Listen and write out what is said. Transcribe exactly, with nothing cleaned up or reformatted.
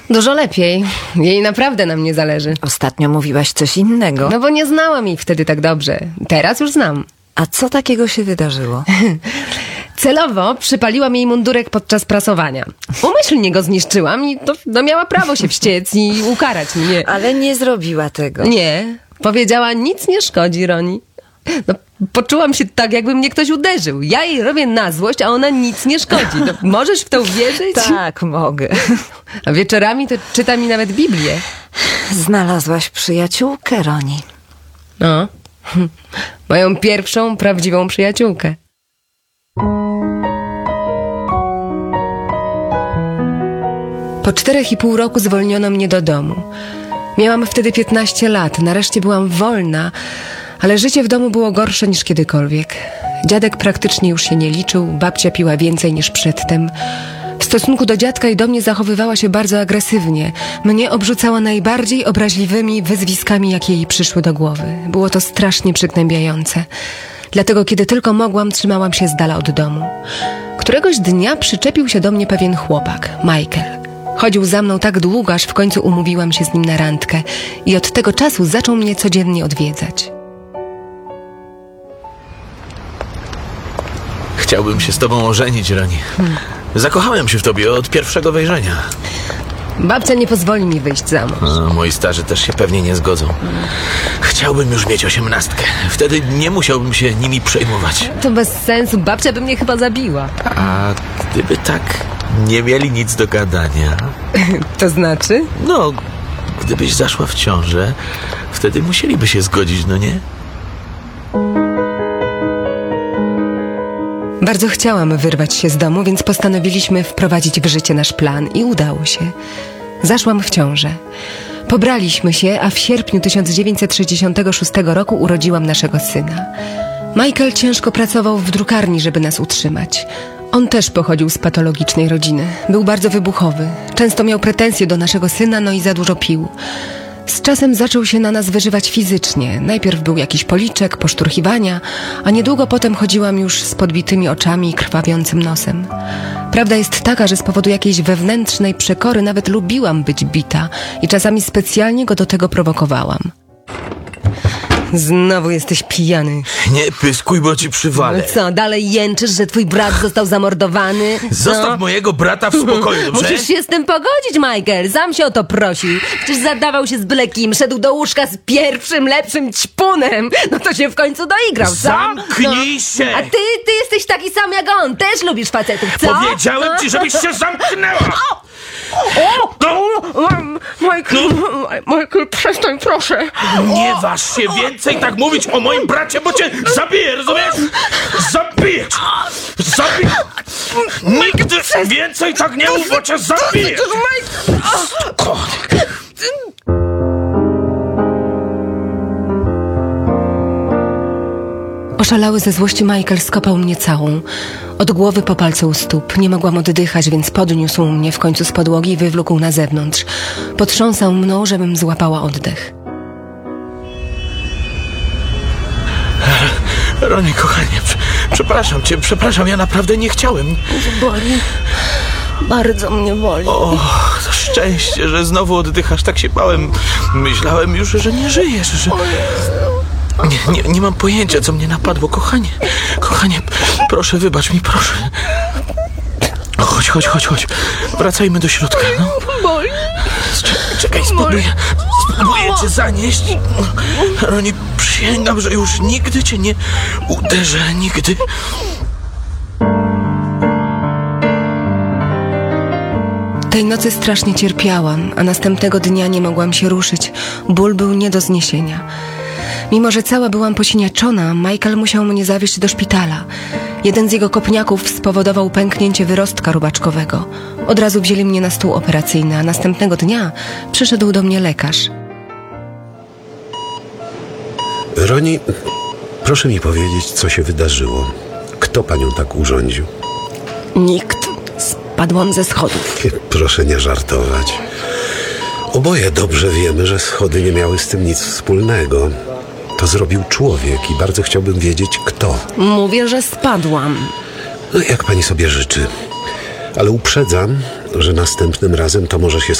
Dużo lepiej. Jej naprawdę na mnie zależy. Ostatnio mówiłaś coś innego. No bo nie znałam jej wtedy tak dobrze. Teraz już znam. A co takiego się wydarzyło? Celowo przypaliłam jej mundurek podczas prasowania. Umyślnie go zniszczyłam i to, no miała prawo się wściec i ukarać mnie. Ale nie zrobiła tego. Nie. Powiedziała, nic nie szkodzi, Roni. No, poczułam się tak, jakby mnie ktoś uderzył. Ja jej robię na złość, a ona nic nie szkodzi. No, możesz w to uwierzyć? Tak, mogę. A wieczorami to czyta mi nawet Biblię. Znalazłaś przyjaciółkę, Roni. No. Moją pierwszą prawdziwą przyjaciółkę. Po czterech i pół roku zwolniono mnie do domu. Miałam wtedy piętnaście lat, nareszcie byłam wolna, ale życie w domu było gorsze niż kiedykolwiek. Dziadek praktycznie już się nie liczył, babcia piła więcej niż przedtem. W stosunku do dziadka i do mnie zachowywała się bardzo agresywnie. Mnie obrzucała najbardziej obraźliwymi wyzwiskami, jakie jej przyszły do głowy. Było to strasznie przygnębiające. Dlatego, kiedy tylko mogłam, trzymałam się z dala od domu. Któregoś dnia przyczepił się do mnie pewien chłopak, Michael. Chodził za mną tak długo, aż w końcu umówiłam się z nim na randkę i od tego czasu zaczął mnie codziennie odwiedzać. Chciałbym się z tobą ożenić, Roni. Hmm. Zakochałem się w tobie od pierwszego wejrzenia. Babcia nie pozwoli mi wyjść za mąż. A, moi starzy też się pewnie nie zgodzą. Chciałbym już mieć osiemnastkę. Wtedy nie musiałbym się nimi przejmować. To bez sensu. Babcia by mnie chyba zabiła. A gdyby tak nie mieli nic do gadania... To znaczy? No, gdybyś zaszła w ciążę, wtedy musieliby się zgodzić, no nie? Bardzo chciałam wyrwać się z domu, więc postanowiliśmy wprowadzić w życie nasz plan i udało się. Zaszłam w ciążę. Pobraliśmy się, a w sierpniu tysiąc dziewięćset sześćdziesiątego szóstego roku urodziłam naszego syna. Michael ciężko pracował w drukarni, żeby nas utrzymać. On też pochodził z patologicznej rodziny. Był bardzo wybuchowy. Często miał pretensje do naszego syna, no i za dużo pił. Z czasem zaczął się na nas wyżywać fizycznie. Najpierw był jakiś policzek, poszturchiwania, a niedługo potem chodziłam już z podbitymi oczami i krwawiącym nosem. Prawda jest taka, że z powodu jakiejś wewnętrznej przekory nawet lubiłam być bita i czasami specjalnie go do tego prowokowałam. Znowu jesteś pijany. Nie pyskuj, bo ci przywalę. No co, dalej jęczysz, że twój brat został zamordowany? Zostaw no. mojego brata w spokoju, dobrze? Musisz się z tym pogodzić, Michael. Sam się o to prosił. Przecież zadawał się z byle kim. Szedł do łóżka z pierwszym, lepszym ćpunem. No to się w końcu doigrał, co? Zamknij no. się! A ty, ty jesteś taki sam jak on. Też lubisz facetów, co? Powiedziałem ci, żebyś się zamknęła! O! O! Michael, Michael, przestań, proszę. Nie waż się więcej tak mówić o moim bracie, bo cię zabiję, rozumiesz? Zabiję cię! Zabiję! Nigdy więcej tak nie mów, bo cię zabiję! Oszalały ze złości Michael skopał mnie całą. Od głowy po palce u stóp. Nie mogłam oddychać, więc podniósł mnie w końcu z podłogi i wywlókł na zewnątrz. Potrząsał mną, żebym złapała oddech. Roni, kochanie, przepraszam cię, przepraszam, ja naprawdę nie chciałem. Boli. Bardzo mnie boli. O, to szczęście, że znowu oddychasz, tak się bałem. Myślałem już, że nie żyjesz, że... Nie, nie, nie mam pojęcia, co mnie napadło, kochanie. Kochanie, proszę, wybacz mi, proszę. Chodź, chodź, chodź, chodź. Wracajmy do środka, no. Boli. Czekaj, czekaj, spróbuję, spróbuję cię zanieść. Roni, przysięgam, że już nigdy cię nie uderzę, nigdy. Tej nocy strasznie cierpiałam, a następnego dnia nie mogłam się ruszyć. Ból był nie do zniesienia. Mimo że cała byłam posiniaczona, Michael musiał mnie zawieźć do szpitala. Jeden z jego kopniaków spowodował pęknięcie wyrostka robaczkowego. Od razu wzięli mnie na stół operacyjny, a następnego dnia przyszedł do mnie lekarz. Roni, proszę mi powiedzieć, co się wydarzyło. Kto panią tak urządził? Nikt. Spadłam ze schodów. Proszę nie żartować. Oboje dobrze wiemy, że schody nie miały z tym nic wspólnego. To zrobił człowiek i bardzo chciałbym wiedzieć, kto. Mówię, że spadłam. No, jak pani sobie życzy. Ale uprzedzam, że następnym razem to może się